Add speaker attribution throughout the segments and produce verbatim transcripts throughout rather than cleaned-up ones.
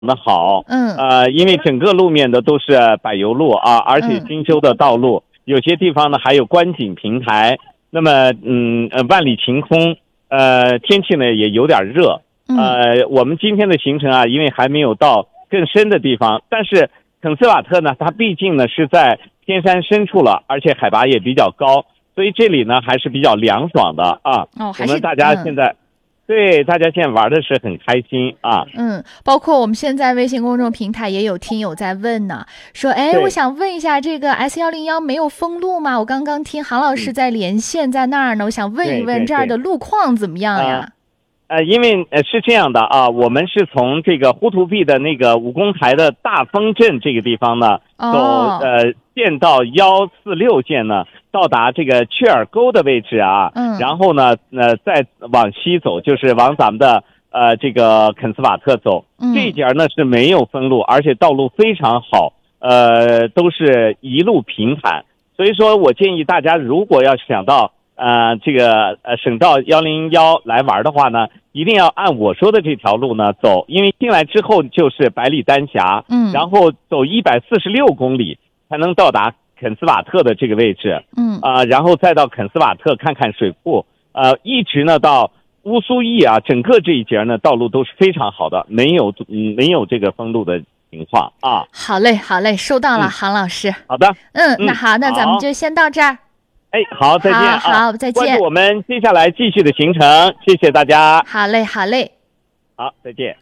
Speaker 1: 的好，
Speaker 2: 嗯，
Speaker 1: 呃，因为整个路面的都是柏油路啊，而且新修的道路，嗯、有些地方呢还有观景平台。那么，嗯，呃，万里晴空，呃，天气呢也有点热。呃，我们今天的行程啊，因为还没有到更深的地方，但是肯斯瓦特呢，它毕竟呢是在天山深处了，而且海拔也比较高，所以这里呢还是比较凉爽的啊。
Speaker 2: 哦，
Speaker 1: 我们大家现在。嗯对，大家现在玩的是很开心啊。
Speaker 2: 嗯，包括我们现在微信公众平台也有听友在问呢，说，哎，我想问一下，这个 S 一零一 没有封路吗？我刚刚听韩老师在连线在那儿呢，嗯、我想问一问这儿的路况怎么样呀？
Speaker 1: 呃, 呃，因为呃是这样的啊，我们是从这个呼图壁的那个武功台的大丰镇这个地方呢，
Speaker 2: 哦、
Speaker 1: 走呃县道幺四六线呢。到达这个雀儿沟的位置啊，
Speaker 2: 嗯，
Speaker 1: 然后呢，呃，再往西走，就是往咱们的呃这个肯斯瓦特走。
Speaker 2: 嗯、
Speaker 1: 这一节呢是没有封路，而且道路非常好，呃，都是一路平坦。所以说我建议大家，如果要想到呃这个呃省道幺零幺来玩的话呢，一定要按我说的这条路呢走，因为进来之后就是百里丹峡，
Speaker 2: 嗯，
Speaker 1: 然后走一百四十六公里才能到达肯斯瓦特的这个位置，
Speaker 2: 嗯
Speaker 1: 啊、呃，然后再到肯斯瓦特看看水库，呃，一直呢到乌苏伊啊，整个这一节呢道路都是非常好的，没有嗯没有这个封路的情况啊。
Speaker 2: 好嘞，好嘞，收到了，嗯、韩老师。
Speaker 1: 好的，
Speaker 2: 嗯，那好，那咱们就先到这儿。
Speaker 1: 哎，好，再见啊，
Speaker 2: 好，好，再见。
Speaker 1: 关注我们接下来继续的行程，谢谢大家。
Speaker 2: 好嘞，好嘞，
Speaker 1: 好，再见。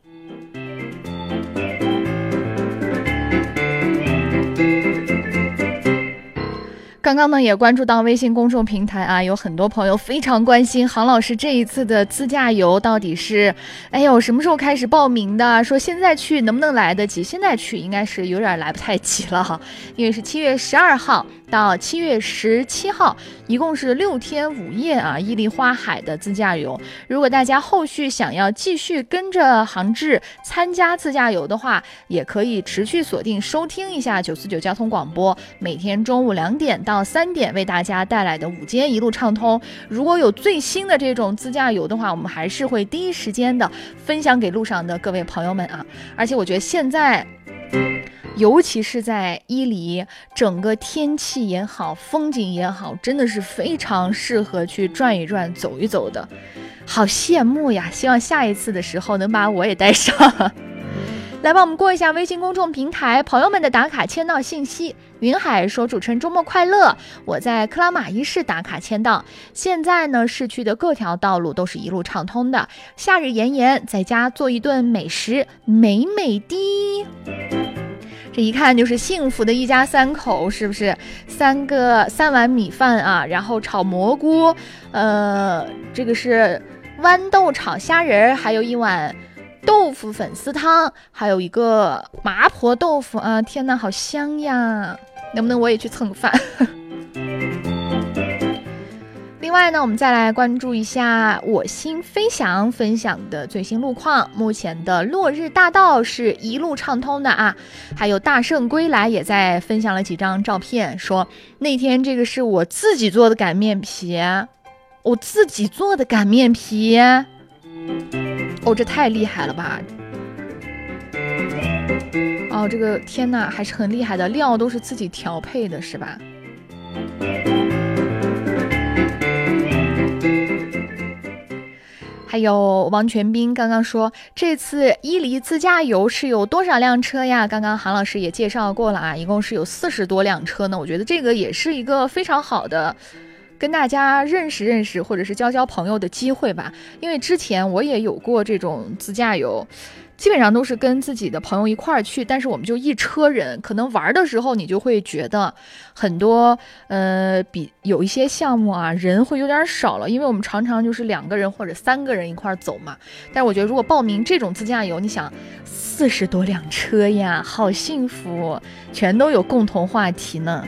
Speaker 2: 刚刚呢也关注到微信公众平台啊，有很多朋友非常关心杭老师这一次的自驾游到底是，哎呦什么时候开始报名的？说现在去能不能来得及？现在去应该是有点来不太及了哈，因为是七月十二号到七月十七号，一共是六天五夜啊，伊犁花海的自驾游。如果大家后续想要继续跟着杭志参加自驾游的话，也可以持续锁定收听一下九四九交通广播，每天中午两点到三点为大家带来的午间一路畅通。如果有最新的这种自驾游的话，我们还是会第一时间的分享给路上的各位朋友们啊。而且我觉得现在尤其是在伊犁，整个天气也好，风景也好，真的是非常适合去转一转走一走的，好羡慕呀，希望下一次的时候能把我也带上。来吧，我们过一下微信公众平台朋友们的打卡签到信息。云海说，主持人周末快乐，我在克拉玛依市打卡签到，现在呢市区的各条道路都是一路畅通的，夏日炎炎，在家做一顿美食美美的，这一看就是幸福的一家三口，是不是？三个三碗米饭啊，然后炒蘑菇，呃这个是豌豆炒虾仁，还有一碗豆腐粉丝汤，还有一个麻婆豆腐啊！天哪，好香呀！能不能我也去蹭个饭？另外呢，我们再来关注一下我心飞翔分享的最新路况。目前的落日大道是一路畅通的啊，还有大圣归来也在分享了几张照片，说那天这个是我自己做的擀面皮，我自己做的擀面皮。哦，这太厉害了吧！哦，这个天哪，还是很厉害的，料都是自己调配的，是吧？还有王全斌刚刚说，这次伊犁自驾游是有多少辆车呀？刚刚韩老师也介绍过了啊，一共是有四十多辆车呢。我觉得这个也是一个非常好的跟大家认识认识或者是交交朋友的机会吧，因为之前我也有过这种自驾游，基本上都是跟自己的朋友一块儿去，但是我们就一车人，可能玩的时候你就会觉得很多呃比有一些项目啊人会有点少了，因为我们常常就是两个人或者三个人一块儿走嘛。但是我觉得如果报名这种自驾游，你想四十多辆车呀，好幸福，全都有共同话题呢。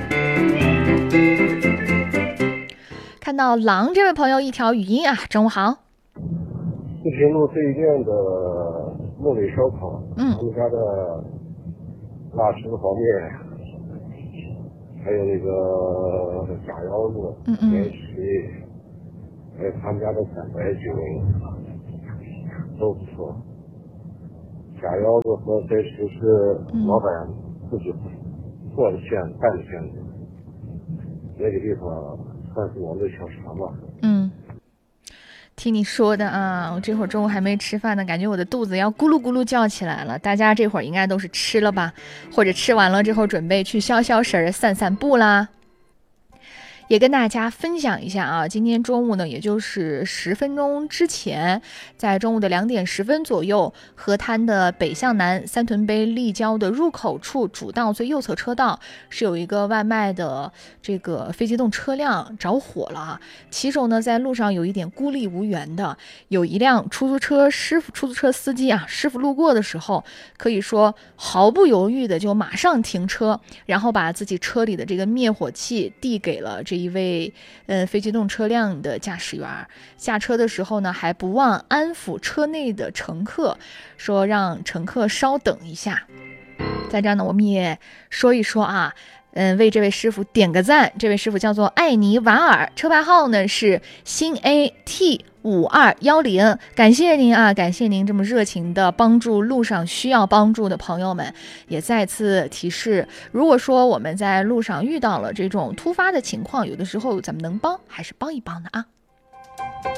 Speaker 2: 看到狼这位朋友一条语音啊，中午好。
Speaker 3: 四平路这一店的梦里烧烤，
Speaker 2: 嗯，
Speaker 3: 他们家的辣汁黄面，还有那个炸腰子，
Speaker 2: 嗯嗯，
Speaker 3: 免洗，还有他们家的散白酒，都不错。 假腰子和这时是老板自己做的片子、办的片子，那个地方算是我们的小肠吧。
Speaker 2: 嗯。听你说的啊，我这会儿中午还没吃饭呢，感觉我的肚子要咕噜咕噜叫起来了。大家这会儿应该都是吃了吧，或者吃完了之后准备去消消食儿、散散步啦。也跟大家分享一下啊，今天中午呢，也就是十分钟之前，在中午的两点十分左右，河滩的北向南三屯碑立交的入口处主道最右侧车道是有一个外卖的这个非机动车辆着火了啊。骑手呢在路上有一点孤立无援的，有一辆出租车师傅、出租车司机啊，师傅路过的时候，可以说毫不犹豫的就马上停车，然后把自己车里的这个灭火器递给了这一位呃非机动车辆的驾驶员。下车的时候呢，还不忘安抚车内的乘客，说让乘客稍等一下。在这儿呢，我们也说一说啊，嗯，为这位师傅点个赞。这位师傅叫做艾尼瓦尔，车牌号呢是新 A T 五二一零，感谢您啊，感谢您这么热情的帮助路上需要帮助的朋友们。也再次提示，如果说我们在路上遇到了这种突发的情况，有的时候咱们能帮还是帮一帮的啊。